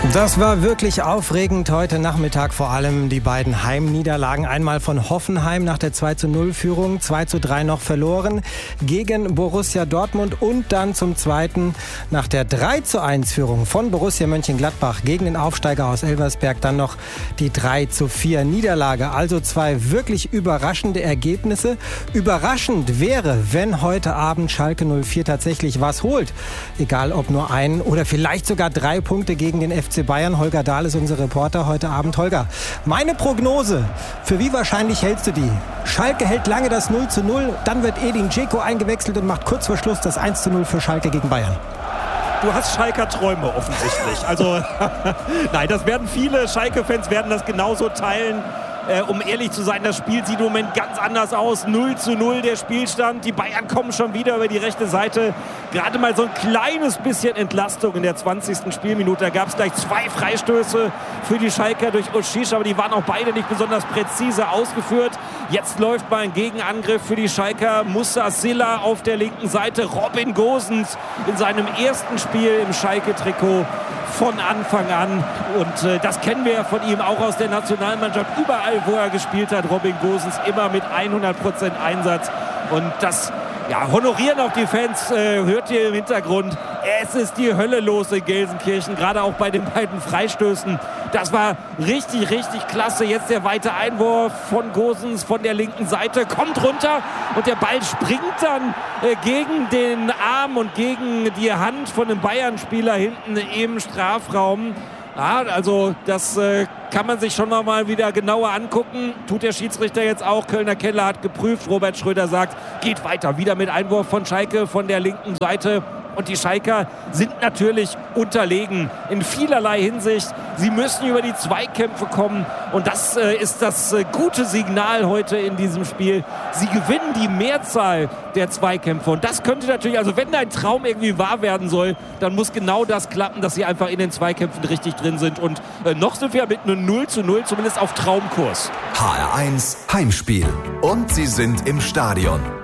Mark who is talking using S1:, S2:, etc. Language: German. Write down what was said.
S1: Das war wirklich aufregend heute Nachmittag, vor allem die beiden Heimniederlagen. Einmal von Hoffenheim nach der 2:0-Führung, 2:3 noch verloren gegen Borussia Dortmund und dann zum zweiten nach der 3:1-Führung von Borussia Mönchengladbach gegen den Aufsteiger aus Elversberg dann noch die 3:4 Niederlage. Also zwei wirklich überraschende Ergebnisse. Überraschend wäre, wenn heute Abend Schalke 04 tatsächlich was holt. Egal ob nur ein oder vielleicht sogar 3 Punkte gegen den FC Bayern. Holger Dahl ist unser Reporter heute Abend. Holger, meine Prognose, für wie wahrscheinlich hältst du die? Schalke hält lange das 0:0, dann wird Edin Dzeko eingewechselt und macht kurz vor Schluss das 1:0 für Schalke gegen Bayern.
S2: Du hast Schalker Träume offensichtlich. Also nein, das werden viele Schalke-Fans werden das genauso teilen. Um ehrlich zu sein, das Spiel sieht im Moment ganz anders aus. 0:0 der Spielstand. Die Bayern kommen schon wieder über die rechte Seite. Gerade mal so ein kleines bisschen Entlastung in der 20. Spielminute. Da gab es gleich 2 Freistöße für die Schalker durch Oshish, aber die waren auch beide nicht besonders präzise ausgeführt. Jetzt läuft mal ein Gegenangriff für die Schalker. Musa Silla auf der linken Seite. Robin Gosens in seinem ersten Spiel im Schalke-Trikot von Anfang an. Und das kennen wir ja von ihm auch aus der Nationalmannschaft. Überall, wo er gespielt hat, Robin Gosens immer mit 100% Einsatz. Und das honorieren auch die Fans, hört ihr im Hintergrund. Es ist die Hölle los in Gelsenkirchen, gerade auch bei den beiden Freistößen. Das war richtig, richtig klasse. Jetzt der weite Einwurf von Gosens von der linken Seite, kommt runter und der Ball springt dann gegen den Arm und gegen die Hand von einem Bayern-Spieler hinten im Strafraum. Ja, also das kann man sich schon noch mal wieder genauer angucken. Tut der Schiedsrichter jetzt auch. Kölner Keller hat geprüft. Robert Schröder sagt, geht weiter. Wieder mit Einwurf von Schalke von der linken Seite. Und die Schalker sind natürlich unterlegen in vielerlei Hinsicht. Sie müssen über die Zweikämpfe kommen. Und das ist das gute Signal heute in diesem Spiel. Sie gewinnen die Mehrzahl der Zweikämpfe. Und das könnte natürlich, also wenn dein Traum irgendwie wahr werden soll, dann muss genau das klappen, dass sie einfach in den Zweikämpfen richtig drin sind. Und noch sind wir mit einem 0:0 zumindest auf Traumkurs.
S3: HR1 Heimspiel. Und sie sind im Stadion.